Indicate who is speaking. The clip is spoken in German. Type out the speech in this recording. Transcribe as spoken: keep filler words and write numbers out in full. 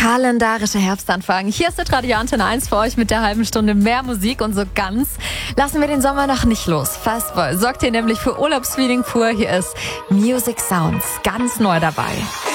Speaker 1: Kalendarischer Herbstanfang. Hier ist der Radio Antenne eins für euch mit der halben Stunde mehr Musik und so ganz lassen wir den Sommer noch nicht los. Fastball sorgt hier nämlich für Urlaubsfeeling pur. Hier ist Music Sounds, ganz neu dabei.